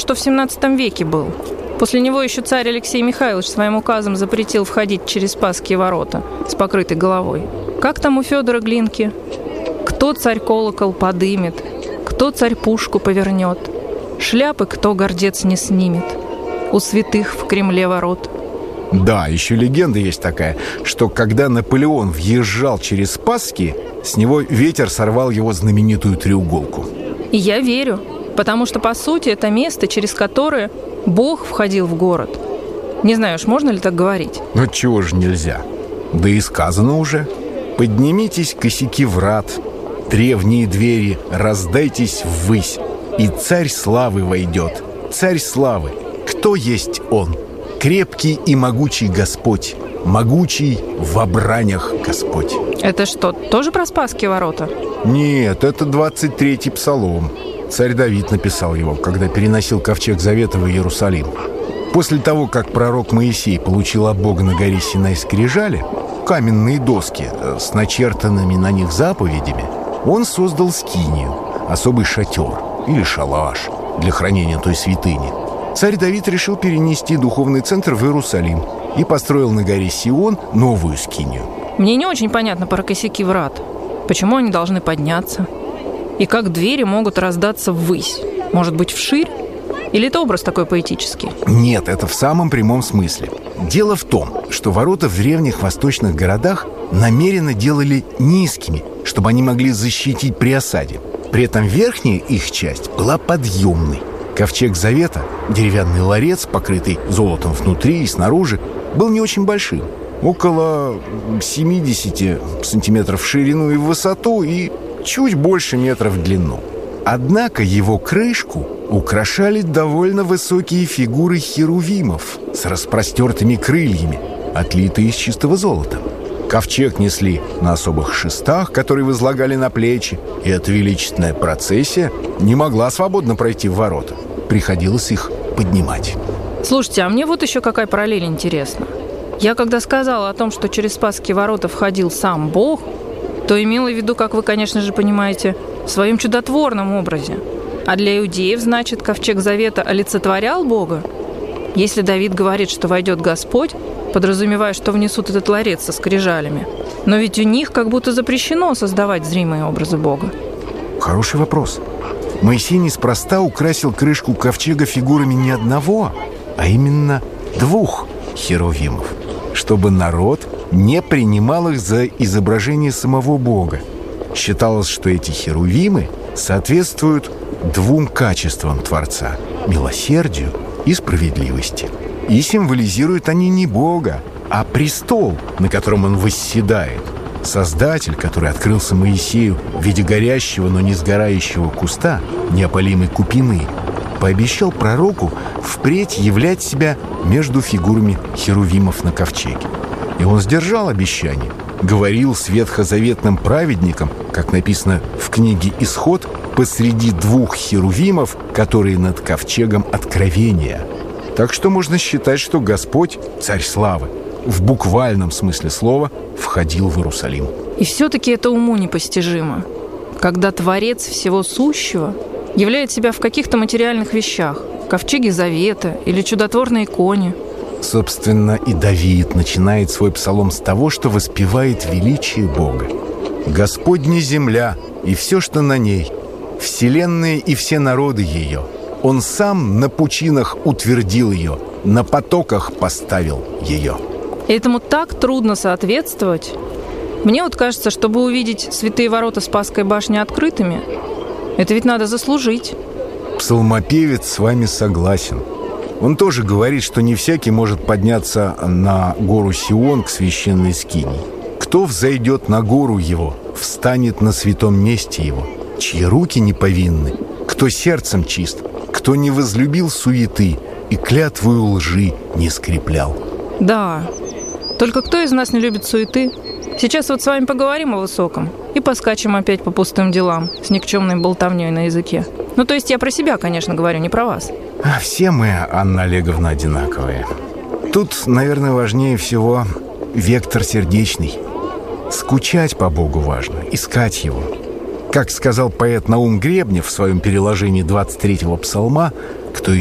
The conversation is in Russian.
что в 17 веке был. После него еще царь Алексей Михайлович своим указом запретил входить через Спасские ворота с покрытой головой. Как там у Федора Глинки? Кто царь колокол подымет, кто царь пушку повернет, шляпы кто гордец не снимет, у святых в Кремле ворот. Да, еще легенда есть такая, что когда Наполеон въезжал через Спасские, с него ветер сорвал его знаменитую треуголку. И я верю, потому что, по сути, это место, через которое Бог входил в город. Не знаю уж, можно ли так говорить? Ну, чего же нельзя? Да и сказано уже. Поднимитесь косяки врат, древние двери, раздайтесь ввысь, и царь славы войдет. Царь славы. Кто есть он? Крепкий и могучий Господь, могучий в бранях Господь. Это что, тоже про Спасские ворота? Нет, это 23-й псалом. Царь Давид написал его, когда переносил ковчег Завета в Иерусалим. После того, как пророк Моисей получил от Бога на горе Синай скрижали, каменные доски с начертанными на них заповедями, он создал скинию, особый шатер или шалаш для хранения той святыни. Царь Давид решил перенести духовный центр в Иерусалим и построил на горе Сион новую скинию. Мне не очень понятно про косяки врат. Почему они должны подняться? И как двери могут раздаться ввысь? Может быть, вширь? Или это образ такой поэтический? Нет, это в самом прямом смысле. Дело в том, что ворота в древних восточных городах намеренно делали низкими, чтобы они могли защитить при осаде. При этом верхняя их часть была подъемной. Ковчег Завета, деревянный ларец, покрытый золотом внутри и снаружи, был не очень большим. Около 70 сантиметров в ширину и в высоту и чуть больше метров в длину. Однако его крышку украшали довольно высокие фигуры херувимов с распростертыми крыльями, отлитые из чистого золота. Ковчег несли на особых шестах, которые возлагали на плечи, и эта величественная процессия не могла свободно пройти в ворота. Приходилось их поднимать. Слушайте, а мне вот еще какая параллель интересна. Я когда сказала о том, что через Спасские ворота входил сам Бог, то имела в виду, как вы, конечно же, понимаете, в своем чудотворном образе. А для иудеев, значит, ковчег Завета олицетворял Бога? Если Давид говорит, что войдет Господь, подразумевая, что внесут этот ларец со скрижалями. Но ведь у них как будто запрещено создавать зримые образы Бога. Хороший вопрос. Моисей неспроста украсил крышку ковчега фигурами не одного, а именно 2 херувимов, чтобы народ не принимал их за изображение самого Бога. Считалось, что эти херувимы соответствуют 2 качествам Творца – милосердию и справедливости. И символизируют они не Бога, а престол, на котором он восседает. Создатель, который открылся Моисею в виде горящего, но не сгорающего куста, неопалимой купины, пообещал пророку впредь являть себя между фигурами херувимов на ковчеге. И он сдержал обещание. Говорил с ветхозаветным праведником, как написано в книге «Исход», посреди 2 херувимов, которые над ковчегом Откровения. Так что можно считать, что Господь, Царь Славы, в буквальном смысле слова входил в Иерусалим. И все-таки это уму непостижимо, когда Творец всего сущего являет себя в каких-то материальных вещах, ковчеге Завета или чудотворной иконе. Собственно, и Давид начинает свой псалом с того, что воспевает величие Бога. «Господня земля и все, что на ней, вселенная и все народы ее. Он сам на пучинах утвердил ее, на потоках поставил ее». Этому так трудно соответствовать. Мне вот кажется, чтобы увидеть святые ворота Спасской башни открытыми, это ведь надо заслужить. Псалмопевец с вами согласен. Он тоже говорит, что не всякий может подняться на гору Сион к священной скинии. Кто взойдет на гору его, встанет на святом месте его, чьи руки не повинны, кто сердцем чист, кто не возлюбил суеты и клятвою лжи не скреплял. Да, только кто из нас не любит суеты? Сейчас вот с вами поговорим о высоком и поскачем опять по пустым делам с никчемной болтовней на языке. Ну, то есть я про себя, конечно, говорю, не про вас. Все мы, Анна Олеговна, одинаковые. Тут, наверное, важнее всего вектор сердечный. Скучать по Богу важно, искать Его. Как сказал поэт Наум Гребнев в своем переложении 23-го псалма, кто